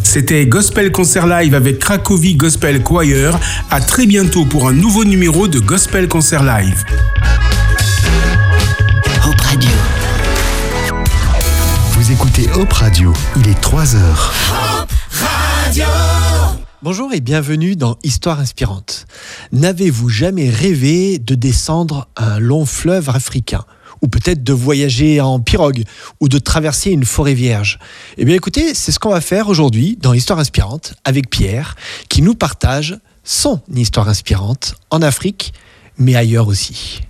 C'était Gospel Concert Live avec Cracovie Gospel Choir. À très bientôt pour un nouveau numéro de Gospel Concert Live. Hope Radio. Vous écoutez Hope Radio, il est 3h. Hope Radio. Bonjour et bienvenue dans Histoire inspirante. N'avez-vous jamais rêvé de descendre un long fleuve africain ? Ou peut-être de voyager en pirogue, ou de traverser une forêt vierge. Eh bien écoutez, c'est ce qu'on va faire aujourd'hui dans Histoire inspirante avec Pierre, qui nous partage son histoire inspirante en Afrique, mais ailleurs aussi.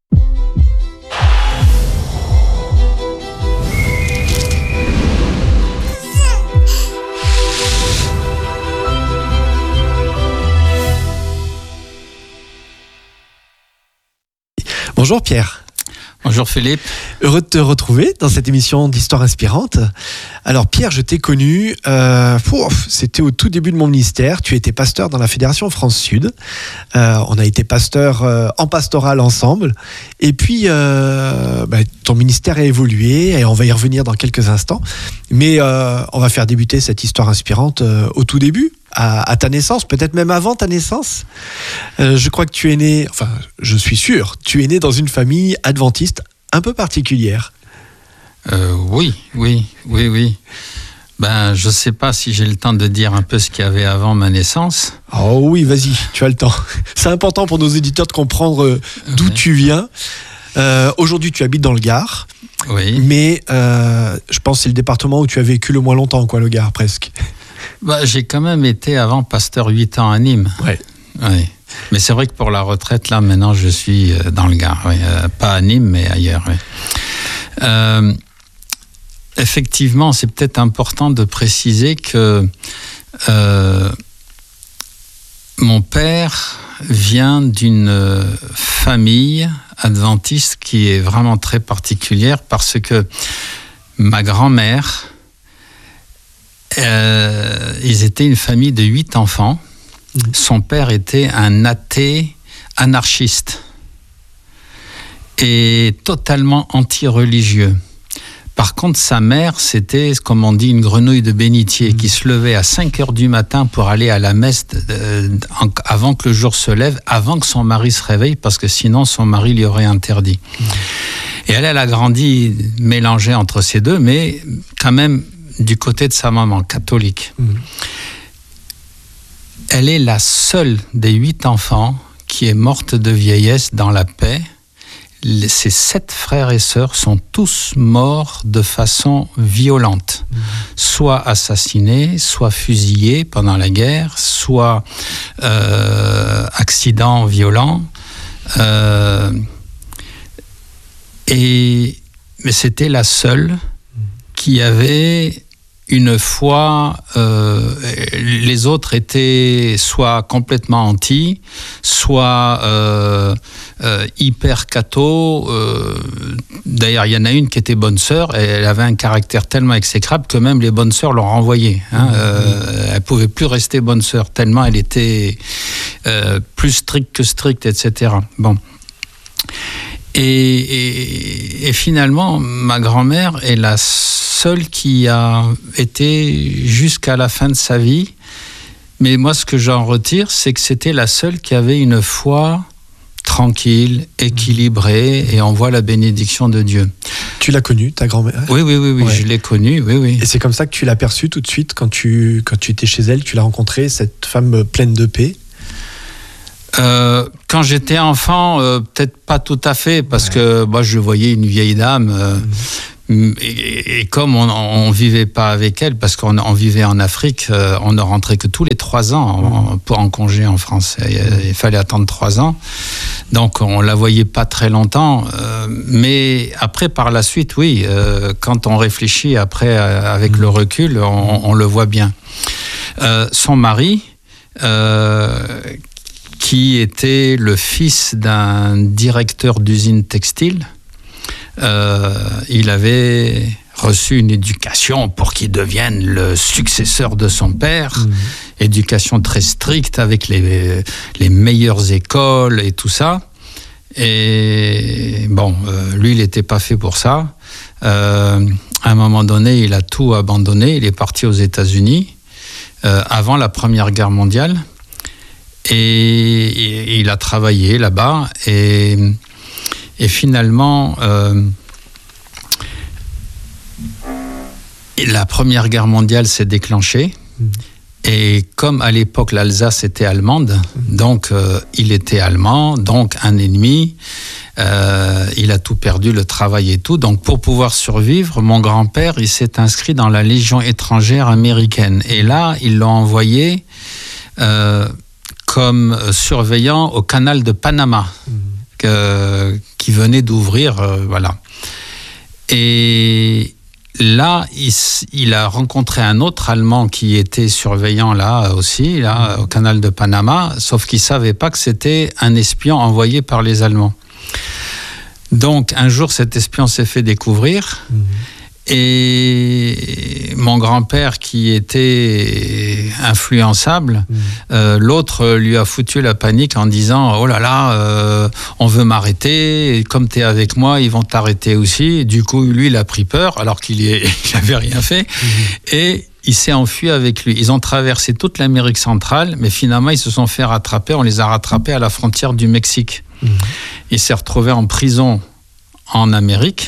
Bonjour Pierre. Bonjour Philippe. Heureux de te retrouver dans cette émission d'Histoire inspirante. Alors Pierre, je t'ai connu, c'était au tout début de mon ministère. Tu étais pasteur dans la Fédération France Sud. On a été pasteur en pastoral ensemble. Et puis, ton ministère a évolué et on va y revenir dans quelques instants. Mais on va faire débuter cette histoire inspirante au tout début. À ta naissance, peut-être même avant ta naissance. Je crois que tu es né, enfin, je suis sûr, tu es né dans une famille adventiste un peu particulière. Oui. Je sais pas si j'ai le temps de dire un peu ce qu'il y avait avant ma naissance. Oh oui, vas-y, tu as le temps. C'est important pour nos éditeurs de comprendre d'où tu viens. Aujourd'hui, tu habites dans le Gard. Oui. Mais je pense que c'est le département où tu as vécu le moins longtemps, le Gard, presque. J'ai quand même été avant pasteur 8 ans à Nîmes. Ouais. Oui. Mais c'est vrai que pour la retraite, là, maintenant, je suis dans le Gard. Oui. Pas à Nîmes, mais ailleurs. Oui. Effectivement, c'est peut-être important de préciser que mon père vient d'une famille adventiste qui est vraiment très particulière parce que ma grand-mère... ils étaient une famille de 8 enfants. Son père était un athée anarchiste et totalement anti-religieux. Par contre, sa mère, c'était, comme on dit, une grenouille de bénitier qui se levait à 5h du matin pour aller à la messe avant que le jour se lève, avant que son mari se réveille, parce que sinon son mari lui aurait interdit. Et elle a grandi mélangée entre ces deux, mais quand même du côté de sa maman, catholique. Elle est la seule des 8 enfants qui est morte de vieillesse dans la paix. Ses 7 frères et sœurs sont tous morts de façon violente. Soit assassinés, soit fusillés pendant la guerre, soit accident violent. Mais c'était la seule qui avait une foi, les autres étaient soit complètement anti, soit hyper catho. D'ailleurs, il y en a une qui était bonne sœur, et elle avait un caractère tellement exécrable que même les bonnes sœurs l'ont renvoyée. Elle pouvait plus rester bonne sœur, tellement elle était plus stricte que stricte, etc. Bon. Et finalement, ma grand-mère est la seule qui a été jusqu'à la fin de sa vie. Mais moi, ce que j'en retire, c'est que c'était la seule qui avait une foi tranquille, équilibrée, et on voit la bénédiction de Dieu. Tu l'as connue, ta grand-mère ? Oui, ouais. Je l'ai connue, oui. Et c'est comme ça que tu l'as perçue tout de suite, quand tu étais chez elle, tu l'as rencontrée, cette femme pleine de paix ? Quand j'étais enfant, peut-être pas tout à fait, parce que moi je voyais une vieille dame, et comme on vivait pas avec elle, parce qu'on vivait en Afrique, on ne rentrait que tous les 3 ans pour en congé en France. Il fallait attendre 3 ans, donc on la voyait pas très longtemps. Mais après, par la suite, oui, quand on réfléchit après avec le recul, on le voit bien. Son mari, qui était le fils d'un directeur d'usine textile. Il avait reçu une éducation pour qu'il devienne le successeur de son père, éducation très stricte avec les meilleures écoles et tout ça. Et bon, lui, il n'était pas fait pour ça. À un moment donné, il a tout abandonné, il est parti aux États-Unis. avant la Première Guerre mondiale. Et il a travaillé là-bas. Et finalement, la Première Guerre mondiale s'est déclenchée. Et comme à l'époque l'Alsace était allemande, donc il était allemand, donc un ennemi, il a tout perdu, le travail et tout. Donc pour pouvoir survivre, mon grand-père, il s'est inscrit dans la Légion étrangère américaine. Et là, ils l'ont envoyé comme surveillant au canal de Panama, qui venait d'ouvrir, voilà. Et là, il a rencontré un autre Allemand qui était surveillant là aussi, là, au canal de Panama, sauf qu'il ne savait pas que c'était un espion envoyé par les Allemands. Donc, un jour, cet espion s'est fait découvrir et mon grand-père, qui était influençable, l'autre lui a foutu la panique en disant « Oh là là, on veut m'arrêter, comme tu es avec moi, ils vont t'arrêter aussi. » Du coup, lui, il a pris peur, alors qu'il n'avait rien fait, et il s'est enfui avec lui. Ils ont traversé toute l'Amérique centrale, mais finalement, ils se sont fait rattraper. On les a rattrapés à la frontière du Mexique. Il s'est retrouvé en prison en Amérique.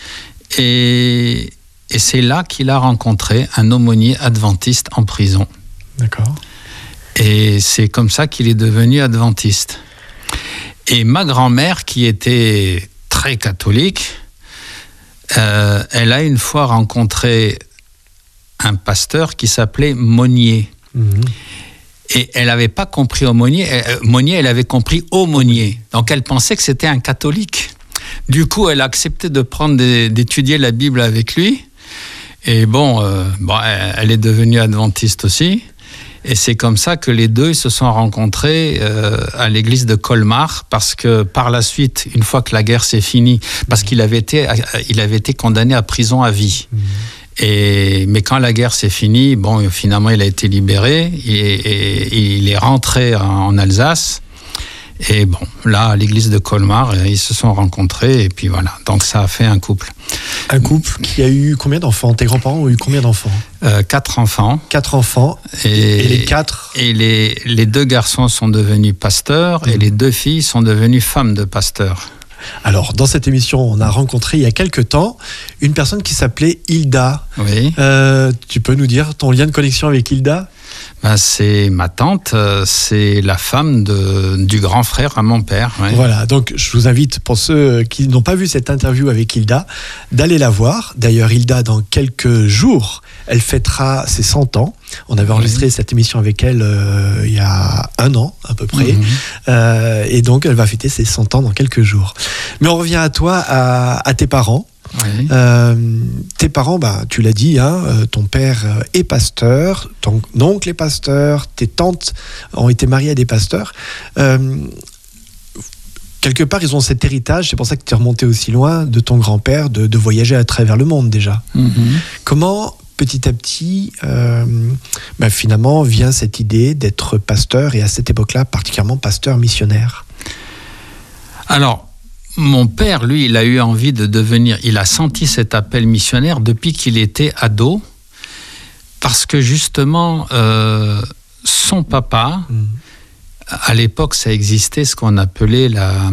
Et c'est là qu'il a rencontré un aumônier adventiste en prison. D'accord. Et c'est comme ça qu'il est devenu adventiste. Et ma grand-mère, qui était très catholique, elle a une fois rencontré un pasteur qui s'appelait Monnier. Et elle n'avait pas compris aumônier. Monnier, elle avait compris aumônier. Donc elle pensait que c'était un catholique. Du coup, elle a accepté d'étudier la Bible avec lui. Et elle est devenue adventiste aussi. Et c'est comme ça que les deux se sont rencontrés à l'église de Colmar, parce que par la suite, une fois que la guerre s'est finie, parce qu'il avait été condamné à prison à vie. Mais quand la guerre s'est finie, finalement, il a été libéré et il est rentré en Alsace. Et là, à l'église de Colmar, ils se sont rencontrés et puis voilà. Donc ça a fait un couple. Un couple qui a eu combien d'enfants? Tes grands-parents ont eu combien d'enfants? 4 enfants. 4 enfants. Et les 4? Et les 2 garçons sont devenus pasteurs et les 2 filles sont devenues femmes de pasteurs. Alors, dans cette émission, on a rencontré il y a quelques temps une personne qui s'appelait Hilda. Oui. Tu peux nous dire ton lien de connexion avec Hilda? C'est ma tante, c'est la femme du grand frère à mon père. Ouais. Voilà, donc je vous invite, pour ceux qui n'ont pas vu cette interview avec Hilda, d'aller la voir. D'ailleurs, Hilda, dans quelques jours, elle fêtera ses 100 ans. On avait enregistré cette émission avec elle il y a 1 an à peu près. Et donc, elle va fêter ses 100 ans dans quelques jours. Mais on revient à toi, à tes parents. Oui. Tes parents, tu l'as dit, ton père est pasteur, ton oncle est pasteur, tes tantes ont été mariées à des pasteurs. Quelque part, ils ont cet héritage, c'est pour ça que tu es remonté aussi loin, de ton grand-père, de voyager à travers le monde déjà. Comment, petit à petit, finalement, vient cette idée d'être pasteur, et à cette époque-là, particulièrement pasteur missionnaire? Alors, mon père, lui, il a eu envie de devenir... Il a senti cet appel missionnaire depuis qu'il était ado, parce que justement, son papa, à l'époque, ça existait ce qu'on appelait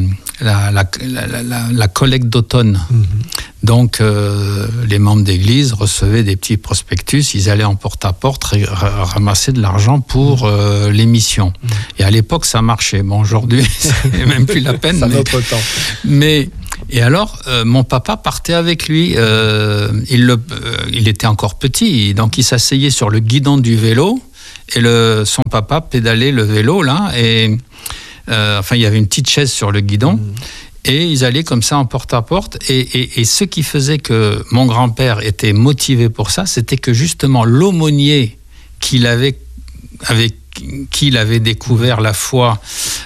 la collecte d'automne. Donc, les membres d'église recevaient des petits prospectus, ils allaient en porte-à-porte ramasser de l'argent pour les missions. Et à l'époque, ça marchait. Aujourd'hui, c'est même plus la peine. C'est un autre temps. Et alors, mon papa partait avec lui. Il était encore petit, donc il s'asseyait sur le guidon du vélo et son papa pédalait le vélo, là. Et il y avait une petite chaise sur le guidon. Et ils allaient comme ça en porte-à-porte. Et ce qui faisait que mon grand-père était motivé pour ça, c'était que justement l'aumônier avec qui il avait découvert la foi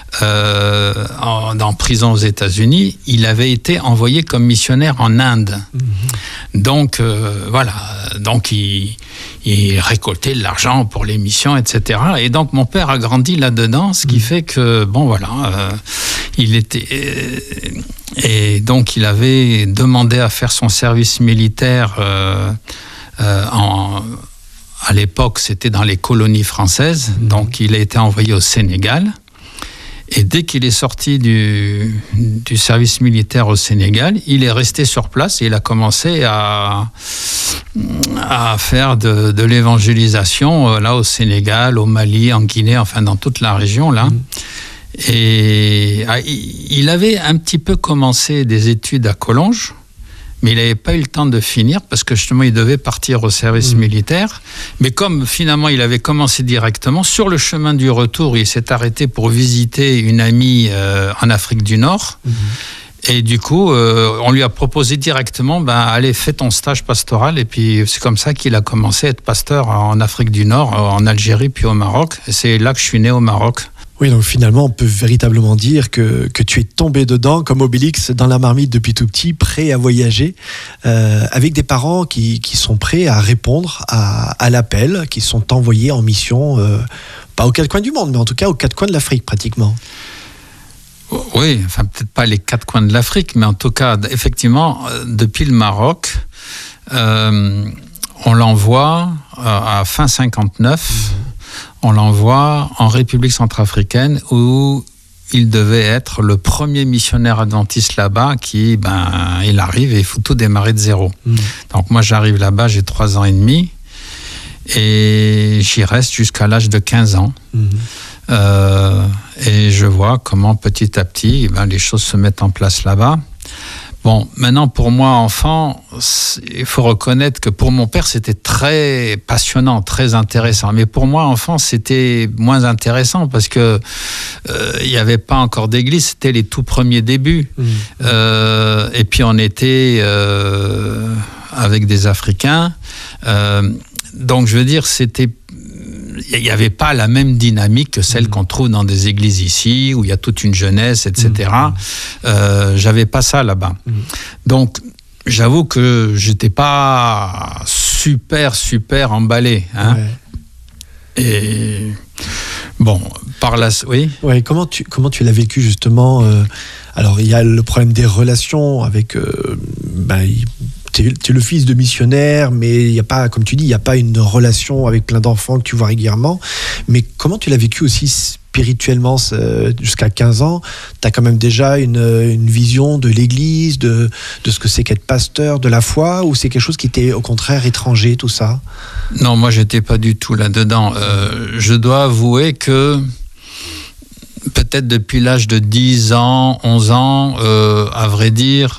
en prison aux États-Unis, il avait été envoyé comme missionnaire en Inde. Donc, donc il récoltait de l'argent pour les missions, etc. Et donc, mon père a grandi là-dedans, ce qui fait que, il était... et donc, il avait demandé à faire son service militaire à l'époque, c'était dans les colonies françaises, donc il a été envoyé au Sénégal. Et dès qu'il est sorti du service militaire au Sénégal, il est resté sur place et il a commencé à faire de l'évangélisation là au Sénégal, au Mali, en Guinée, enfin dans toute la région là. Et il avait un petit peu commencé des études à Collonges, mais il n'avait pas eu le temps de finir parce que justement il devait partir au service militaire. Mais comme finalement il avait commencé directement, sur le chemin du retour, il s'est arrêté pour visiter une amie en Afrique du Nord. Et du coup, on lui a proposé directement, allez, fais ton stage pastoral. Et puis c'est comme ça qu'il a commencé à être pasteur en Afrique du Nord, en Algérie, puis au Maroc. Et c'est là que je suis né au Maroc. Oui, donc finalement, on peut véritablement dire que tu es tombé dedans, comme Obélix, dans la marmite depuis tout petit, prêt à voyager, avec des parents qui sont prêts à répondre à l'appel, qui sont envoyés en mission, pas aux quatre coins du monde, mais en tout cas aux quatre coins de l'Afrique, pratiquement. Oui, enfin peut-être pas les quatre coins de l'Afrique, mais en tout cas, effectivement, depuis le Maroc, on l'envoie à fin 59. On l'envoie en République centrafricaine où il devait être le premier missionnaire adventiste là-bas qui, il arrive et il faut tout démarrer de zéro. Donc moi j'arrive là-bas, j'ai 3 ans et demi et j'y reste jusqu'à l'âge de 15 ans. Et je vois comment petit à petit les choses se mettent en place là-bas. Bon, maintenant, pour moi, enfant, il faut reconnaître que pour mon père, c'était très passionnant, très intéressant. Mais pour moi, enfant, c'était moins intéressant parce que il n'y avait pas encore d'église, c'était les tout premiers débuts. Et puis, on était avec des Africains. Donc, je veux dire, il n'y avait pas la même dynamique que celle qu'on trouve dans des églises ici, où il y a toute une jeunesse, etc. J'avais pas ça là-bas. Donc, j'avoue que j'étais pas super emballé. Hein. Ouais. Et bon, par là, oui. Ouais, comment tu l'as vécu justement alors, il y a le problème des relations avec... Tu es le fils de missionnaire, mais il n'y a pas, comme tu dis, il n'y a pas une relation avec plein d'enfants que tu vois régulièrement. Mais comment tu l'as vécu aussi spirituellement jusqu'à 15 ans? Tu as quand même déjà une vision de l'Église, de ce que c'est qu'être pasteur, de la foi, ou c'est quelque chose qui était au contraire étranger, tout ça? Non, moi, je n'étais pas du tout là-dedans. Je dois avouer que peut-être depuis l'âge de 10 ans, 11 ans, à vrai dire...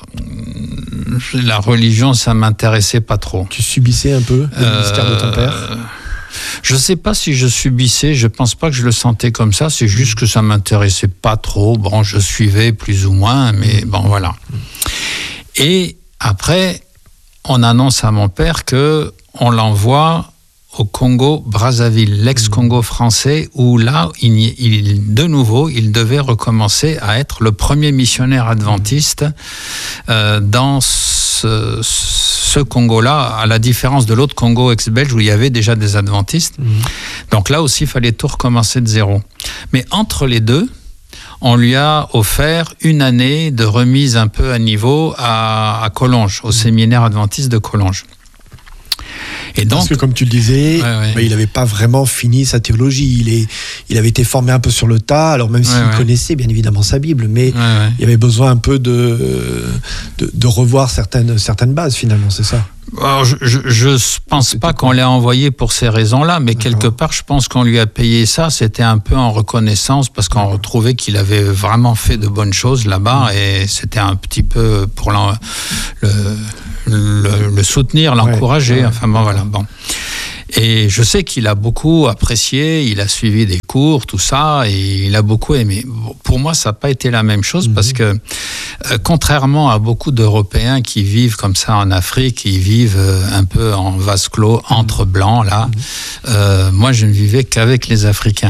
La religion, ça m'intéressait pas trop. Tu subissais un peu le mystère de ton père? Je sais pas si je subissais, je pense pas que je le sentais comme ça, c'est juste que ça m'intéressait pas trop. Bon, je suivais plus ou moins, mais bon, voilà. Et après, on annonce à mon père que on l'envoie au Congo-Brazzaville, l'ex-Congo français, où là, de nouveau, il devait recommencer à être le premier missionnaire adventiste dans ce Congo-là, à la différence de l'autre Congo ex-belge où il y avait déjà des adventistes. Donc là aussi, il fallait tout recommencer de zéro. Mais entre les deux, on lui a offert une année de remise un peu à niveau à Collonges, au séminaire adventiste de Collonges. Et donc, parce que comme tu le disais, il n'avait pas vraiment fini sa théologie. Il avait été formé un peu sur le tas, alors même s'il connaissait bien évidemment sa Bible, mais il avait besoin un peu de revoir certaines bases finalement, c'est ça? Alors, je ne pense pas qu'on l'ait envoyé pour ces raisons-là, mais quelque part, je pense qu'on lui a payé ça. C'était un peu en reconnaissance parce qu'on retrouvait qu'il avait vraiment fait de bonnes choses là-bas et c'était un petit peu pour le soutenir, l'encourager. Enfin bon, voilà. Bon. Et je sais qu'il a beaucoup apprécié, il a suivi des cours, tout ça, et il a beaucoup aimé. Pour moi, ça n'a pas été la même chose parce que, contrairement à beaucoup d'Européens qui vivent comme ça en Afrique, ils vivent un peu en vase clos, entre blancs, là, moi, je ne vivais qu'avec les Africains.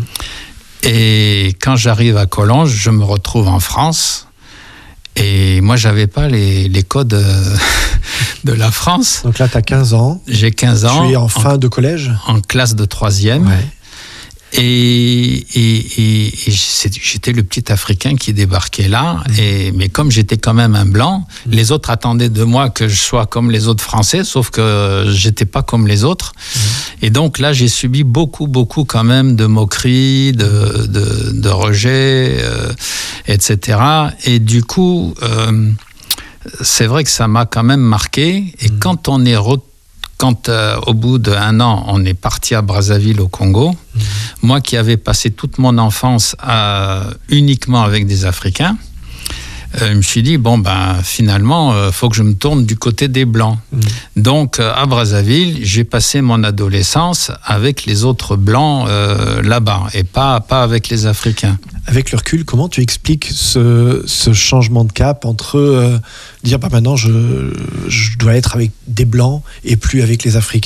Et quand j'arrive à Collonges, je me retrouve en France. Et moi, j'avais pas les codes de la France. Donc là, tu as 15 ans. J'ai 15 ans. Tu es en fin de collège? En classe de 3e. Et j'étais le petit Africain qui débarquait là. Mais comme j'étais quand même un blanc, les autres attendaient de moi que je sois comme les autres Français, sauf que j'étais pas comme les autres. Et donc là, j'ai subi beaucoup quand même de moqueries, de rejets, etc. Et du coup, c'est vrai que ça m'a quand même marqué. Et quand au bout d'1 an, on est parti à Brazzaville au Congo, moi qui avais passé toute mon enfance uniquement avec des Africains, je me suis dit, finalement, faut que je me tourne du côté des Blancs. Donc, à Brazzaville, j'ai passé mon adolescence avec les autres Blancs là-bas, et pas avec les Africains. Avec le recul, comment tu expliques ce changement de cap entre dire, maintenant, je dois être avec des Blancs et plus avec les Africains ?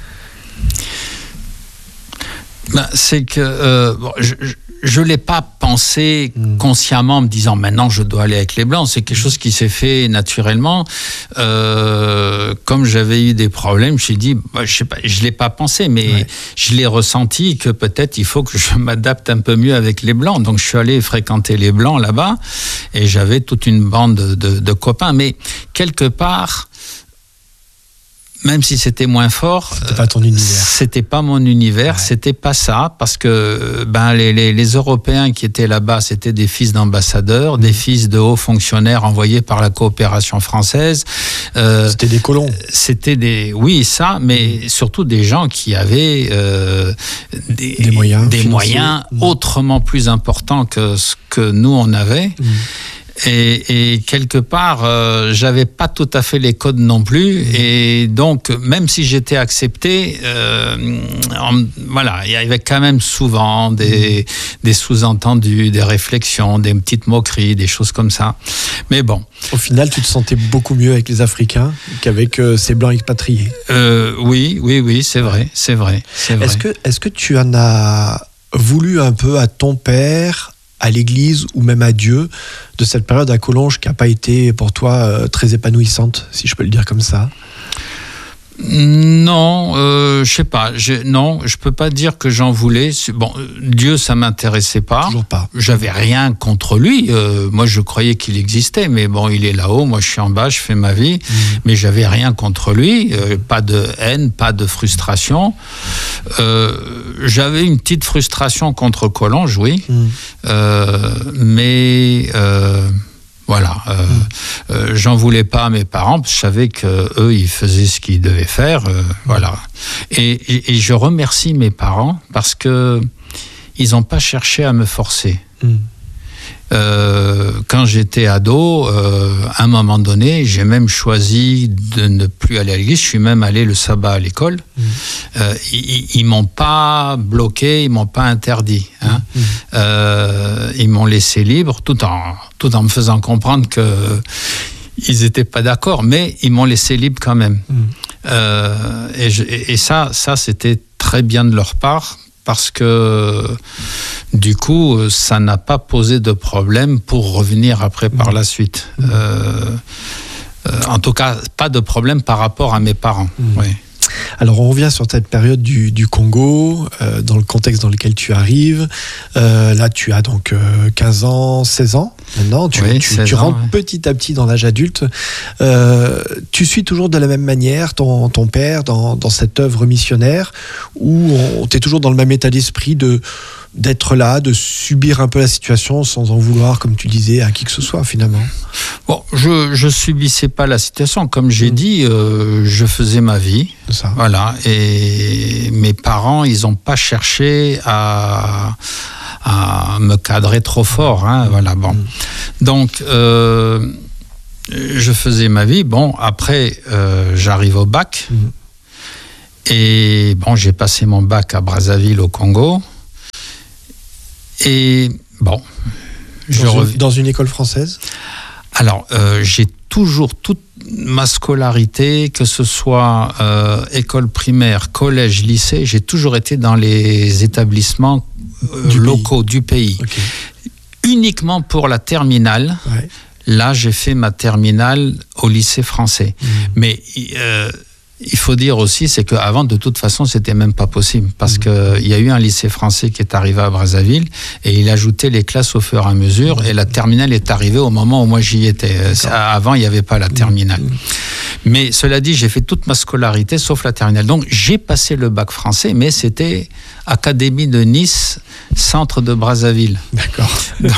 C'est que je l'ai pas pensé consciemment en me disant maintenant je dois aller avec les Blancs. C'est quelque chose qui s'est fait naturellement. Comme j'avais eu des problèmes, je me suis dit, je sais pas, je l'ai pas pensé, mais je l'ai ressenti que peut-être il faut que je m'adapte un peu mieux avec les Blancs. Donc je suis allé fréquenter les Blancs là-bas et j'avais toute une bande de copains. Mais quelque part, même si c'était moins fort, c'était pas ton univers. C'était pas mon univers, c'était pas ça, parce que les Européens qui étaient là-bas, c'était des fils d'ambassadeurs, des fils de hauts fonctionnaires envoyés par la coopération française. C'était des colons. Oui, ça, mais surtout des gens qui avaient des moyens autrement plus importants que ce que nous on avait. Et quelque part, j'avais pas tout à fait les codes non plus. Et donc, même si j'étais accepté, il y avait quand même souvent des sous-entendus, des réflexions, des petites moqueries, des choses comme ça. Mais bon. Au final, tu te sentais beaucoup mieux avec les Africains qu'avec ces Blancs expatriés. Oui, c'est vrai. Est-ce que tu en as voulu un peu à ton père, à l'église ou même à Dieu, de cette période à Collonges qui n'a pas été pour toi très épanouissante, si je peux le dire comme ça? Non, je sais pas. Non, je peux pas dire que j'en voulais. Bon, Dieu, ça m'intéressait pas. Toujours pas. J'avais rien contre lui. Moi, je croyais qu'il existait, mais bon, il est là-haut. Moi, je suis en bas, je fais ma vie. Mais j'avais rien contre lui. Pas de haine, pas de frustration. J'avais une petite frustration contre Collonges, oui. Mais voilà, j'en voulais pas à mes parents, parce que je savais qu'eux, ils faisaient ce qu'ils devaient faire, voilà. Et je remercie mes parents, parce que ils n'ont pas cherché à me forcer. Quand j'étais ado, à un moment donné, j'ai même choisi de ne plus aller à l'église. Je suis même allé le sabbat à l'école. Ils m'ont pas bloqué, ils m'ont pas interdit. Ils m'ont laissé libre, tout en me faisant comprendre que ils étaient pas d'accord, mais ils m'ont laissé libre quand même. Et ça, c'était très bien de leur part. Parce que, du coup, ça n'a pas posé de problème pour revenir après par la suite. En tout cas, pas de problème par rapport à mes parents. Oui. Alors, on revient sur cette période du Congo, dans le contexte dans lequel tu arrives. Là, tu as donc 15 ans, 16 ans maintenant. Tu rentres petit à petit dans l'âge adulte. Tu suis toujours de la même manière ton père dans cette œuvre missionnaire, où tu es toujours dans le même état d'esprit d'être là, de subir un peu la situation sans en vouloir, comme tu disais, à qui que ce soit finalement? Bon, je subissais pas la situation, comme j'ai dit, je faisais ma vie. Ça. Voilà, et mes parents, ils ont pas cherché à me cadrer trop fort, voilà, bon. Donc, je faisais ma vie. Bon, après, j'arrive au bac, et bon, j'ai passé mon bac à Brazzaville, au Congo. Et bon, dans une école française? Alors, j'ai toujours toute ma scolarité, que ce soit école primaire, collège, lycée, j'ai toujours été dans les établissements locaux du pays. Okay. Uniquement pour la terminale. Ouais. Là, j'ai fait ma terminale au lycée français. Mais il faut dire aussi, c'est qu'avant, de toute façon, c'était même pas possible. Parce qu'il y a eu un lycée français qui est arrivé à Brazzaville et il ajoutait les classes au fur et à mesure. Et la terminale est arrivée au moment où moi j'y étais. Avant, il n'y avait pas la terminale. Mais cela dit, j'ai fait toute ma scolarité sauf la terminale. Donc, j'ai passé le bac français, mais c'était Académie de Nice, centre de Brazzaville. D'accord.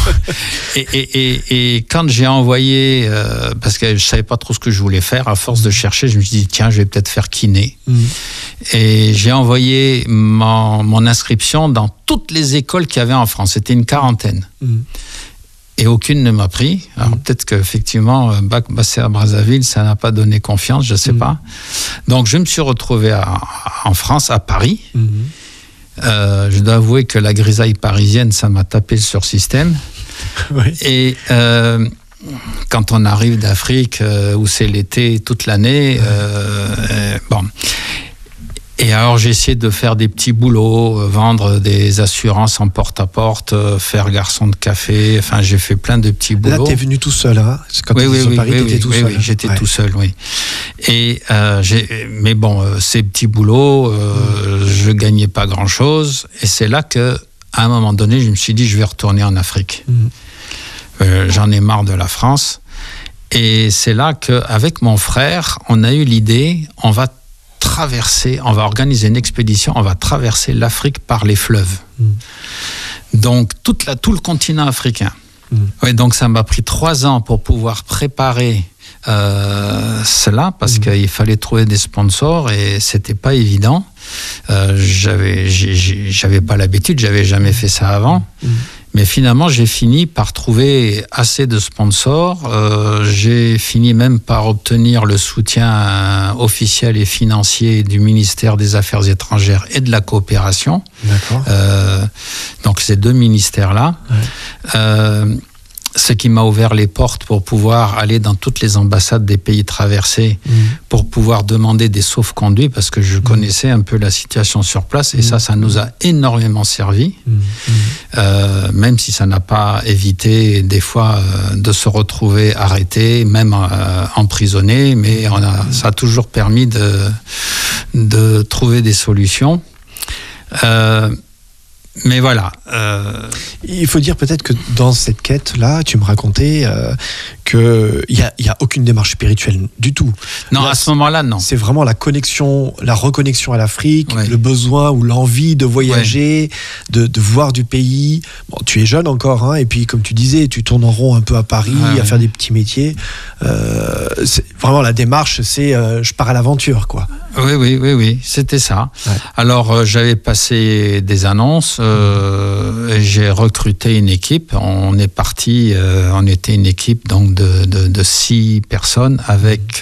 Et quand j'ai envoyé, parce que je savais pas trop ce que je voulais faire, à force de chercher, je me suis dit, tiens, je vais peut-être faire kiné. Et j'ai envoyé mon inscription dans toutes les écoles qu'il y avait en France. C'était une quarantaine. Et aucune ne m'a pris. Alors peut-être qu'effectivement, bac passé à Brazzaville, ça n'a pas donné confiance, je ne sais pas. Donc je me suis retrouvé en France, à Paris. Je dois avouer que la grisaille parisienne, ça m'a tapé le sursystème. Oui. Et quand on arrive d'Afrique, où c'est l'été toute l'année, bon... Et alors, j'ai essayé de faire des petits boulots, vendre des assurances en porte-à-porte, faire garçon de café. Enfin, j'ai fait plein de petits boulots. Là, t'es venu tout seul, hein? Quand t'étais sur Paris, t'étais tout seul. Oui, j'étais tout seul, oui. Et mais bon, ces petits boulots, je gagnais pas grand-chose. Et c'est là que, à un moment donné, je me suis dit, je vais retourner en Afrique. J'en ai marre de la France. Et c'est là qu'avec mon frère, on a eu l'idée, on va organiser une expédition, on va traverser l'Afrique par les fleuves. Donc, tout le continent africain. Ouais, donc, ça m'a pris 3 ans pour pouvoir préparer cela, parce qu'il fallait trouver des sponsors et c'était pas évident. J'avais pas l'habitude, j'avais jamais fait ça avant. Mais finalement, j'ai fini par trouver assez de sponsors. J'ai fini même par obtenir le soutien officiel et financier du ministère des Affaires étrangères et de la coopération. D'accord. Donc, ces 2 ministères-là. Ouais. Ce qui m'a ouvert les portes pour pouvoir aller dans toutes les ambassades des pays traversés, pour pouvoir demander des sauf-conduits, parce que je connaissais un peu la situation sur place, et ça nous a énormément servi, même si ça n'a pas évité des fois de se retrouver arrêté, même emprisonné, mais ça a toujours permis de trouver des solutions. Mais voilà. Il faut dire peut-être que dans cette quête-là, tu me racontais qu'il n'y a aucune démarche spirituelle du tout. Non, là, à ce moment-là, non. C'est vraiment la reconnexion à l'Afrique, le besoin ou l'envie de voyager, de voir du pays. Bon, tu es jeune encore, hein, et puis comme tu disais, tu tournes en rond un peu à Paris, à faire des petits métiers. Vraiment, la démarche, c'est je pars à l'aventure, quoi. Oui, c'était ça. Ouais. Alors, j'avais passé des annonces, j'ai recruté une équipe. On est parti, on était une équipe donc de 6 personnes avec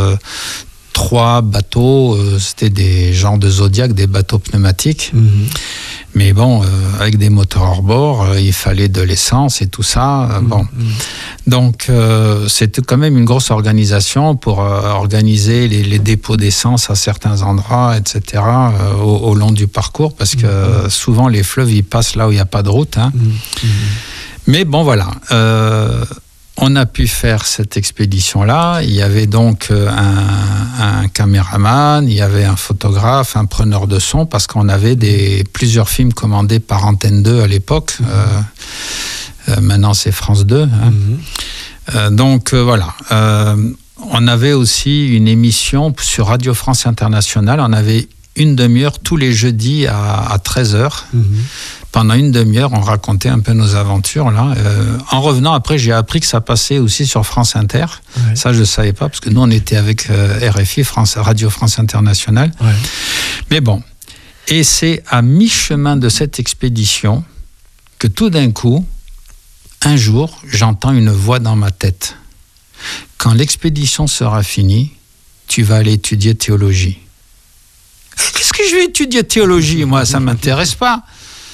3 bateaux. C'était des genres de Zodiac, des bateaux pneumatiques. Mais bon, avec des moteurs hors bord, il fallait de l'essence et tout ça. Donc, c'était quand même une grosse organisation pour organiser les dépôts d'essence à certains endroits, etc., au long du parcours, parce que souvent, les fleuves, ils passent là où il n'y a pas de route. Hein. Mais bon, voilà. On a pu faire cette expédition-là. Il y avait donc un caméraman, il y avait un photographe, un preneur de son, parce qu'on avait plusieurs films commandés par Antenne 2 à l'époque. Maintenant, c'est France 2. Hein. Donc, voilà. On avait aussi une émission sur Radio France Internationale. On avait une demi-heure tous les jeudis à 13h. Pendant une demi-heure, on racontait un peu nos aventures. Là. En revenant, après, j'ai appris que ça passait aussi sur France Inter. Ouais. Ça, je ne savais pas, parce que nous, on était avec RFI, Radio France Internationale. Ouais. Mais bon. Et c'est à mi-chemin de cette expédition que tout d'un coup, un jour, j'entends une voix dans ma tête. Quand l'expédition sera finie, tu vas aller étudier théologie. Qu'est-ce que je vais étudier théologie? Moi, ça ne m'intéresse pas.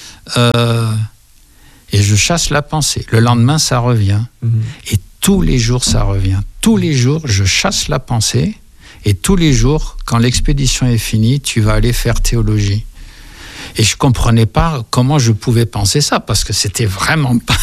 Et je chasse la pensée. Le lendemain, ça revient. Et tous les jours, ça revient. Tous les jours, je chasse la pensée. Et tous les jours, quand l'expédition est finie, tu vas aller faire théologie. Et je comprenais pas comment je pouvais penser ça, parce que c'était vraiment pas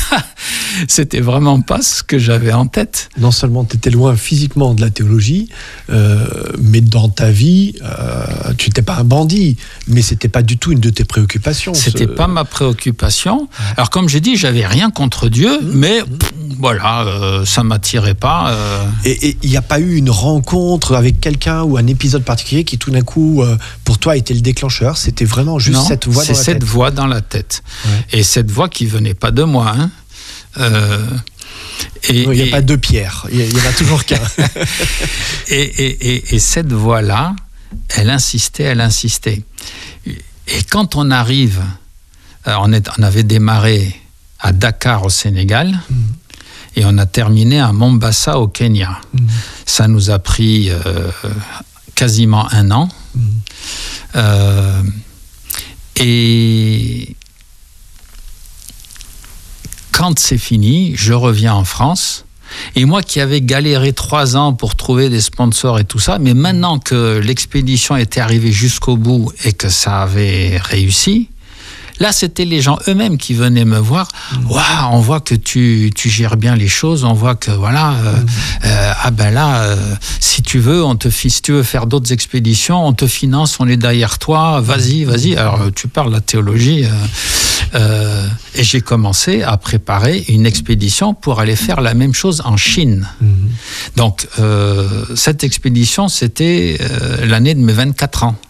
ce que j'avais en tête. Non seulement tu étais loin physiquement de la théologie, mais dans ta vie, tu n'étais pas un bandit, mais c'était pas du tout une de tes préoccupations. C'était pas ma préoccupation. Alors comme j'ai dit, j'avais rien contre Dieu, mais voilà, ça m'attirait pas. Et il n'y a pas eu une rencontre avec quelqu'un ou un épisode particulier qui tout d'un coup, pour toi, a été le déclencheur? C'était vraiment juste cette voix dans la tête? C'est cette voix dans la tête. Ouais. Et cette voix qui venait pas de moi. Hein. Il n'y a pas deux Pierre, il y en a toujours qu'un. et cette voix-là, elle insistait. Et quand on arrive, on avait démarré à Dakar au Sénégal, et on a terminé à Mombasa au Kenya. Ça nous a pris quasiment 1 an. Et quand c'est fini, je reviens en France. Et moi qui avais galéré 3 ans pour trouver des sponsors et tout ça, mais maintenant que l'expédition était arrivée jusqu'au bout et que ça avait réussi, là, c'était les gens eux-mêmes qui venaient me voir. Waouh, on voit que tu gères bien les choses. On voit que voilà, si tu veux, si tu veux faire d'autres expéditions, on te finance, on est derrière toi. Vas-y. Alors, tu parles de la théologie. Et j'ai commencé à préparer une expédition pour aller faire la même chose en Chine. Donc, cette expédition, c'était l'année de mes 24 ans.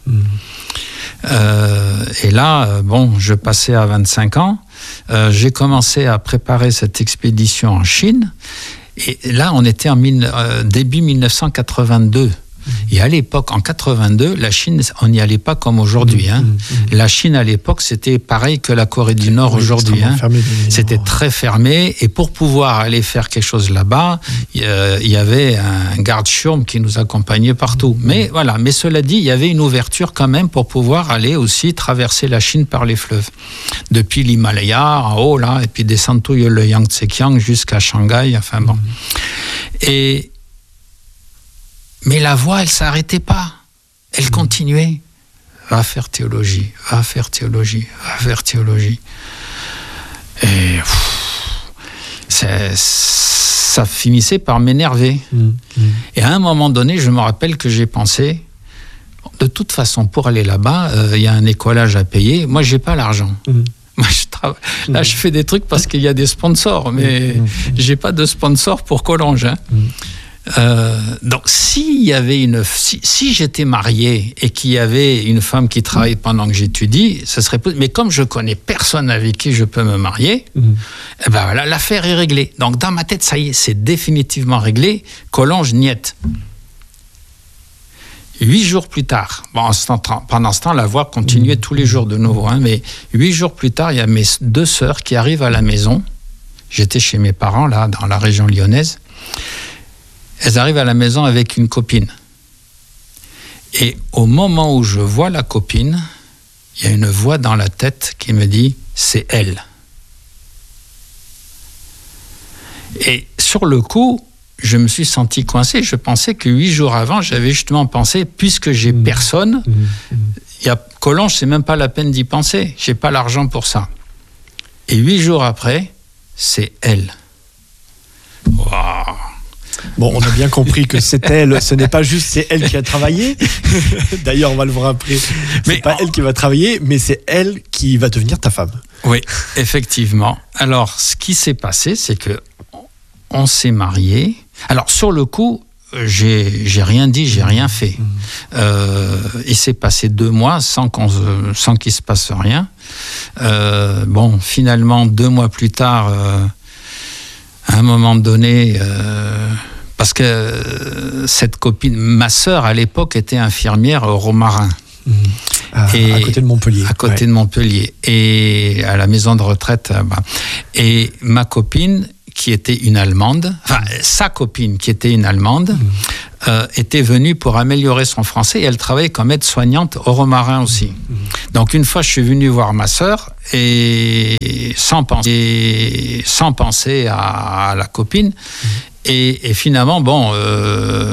Et là, je passais à 25 ans. J'ai commencé à préparer cette expédition en Chine. Et là, on était en début 1982. Et à l'époque, en 82, la Chine, on n'y allait pas comme aujourd'hui. La Chine, à l'époque, c'était pareil que la Corée du Nord aujourd'hui. C'était très fermé. Et pour pouvoir aller faire quelque chose là-bas, il y avait un garde-chiourme qui nous accompagnait partout. Mais voilà. Mais cela dit, il y avait une ouverture quand même pour pouvoir aller aussi traverser la Chine par les fleuves. Depuis l'Himalaya, en haut, là, et puis descendre tout le Yangtze-Kiang jusqu'à Shanghai. Enfin bon. Mais la voix, elle s'arrêtait pas. Elle continuait. Va faire théologie. Et ça finissait par m'énerver. Et à un moment donné, je me rappelle que j'ai pensé, de toute façon, pour aller là-bas, il y a un écolage à payer. Moi, j'ai pas l'argent. Moi, là, je fais des trucs parce qu'il y a des sponsors, mais j'ai pas de sponsor pour Collonges. Donc, si j'étais marié et qu'il y avait une femme qui travaille pendant que j'étudie, ce serait possible. Mais comme je connais personne avec qui je peux me marier, eh ben voilà, l'affaire est réglée. Donc, dans ma tête, ça y est, c'est définitivement réglé. Collonges, niet. 8 jours plus tard, pendant ce temps, la voix continuait tous les jours de nouveau. Mais 8 jours plus tard, il y a mes 2 sœurs qui arrivent à la maison. J'étais chez mes parents, là, dans la région lyonnaise. Elles arrivent à la maison avec une copine. Et au moment où je vois la copine, il y a une voix dans la tête qui me dit « c'est elle ». Et sur le coup, je me suis senti coincé. Je pensais que 8 jours avant, j'avais justement pensé, puisque j'ai personne, Collonges, c'est même pas la peine d'y penser. J'ai pas l'argent pour ça. Et 8 jours après, c'est elle. Waouh! Bon, on a bien compris que c'est elle, ce n'est pas juste c'est elle qui a travaillé. D'ailleurs, on va le voir après. C'est pas elle qui va travailler, mais c'est elle qui va devenir ta femme. Oui, effectivement. Alors, ce qui s'est passé, c'est que on s'est mariés. Alors, sur le coup, j'ai rien dit, j'ai rien fait. Il s'est passé 2 mois sans qu'il se passe rien. Finalement, 2 mois plus tard, à un moment donné, parce que cette copine, ma sœur à l'époque était infirmière au Romarin. À côté de Montpellier. À côté de Montpellier. Et à la maison de retraite. Et ma copine, qui était une Allemande, sa copine, qui était une Allemande, était venue pour améliorer son français et elle travaillait comme aide-soignante au Romarin aussi. Donc une fois, je suis venu voir ma sœur et sans penser à la copine. Et finalement,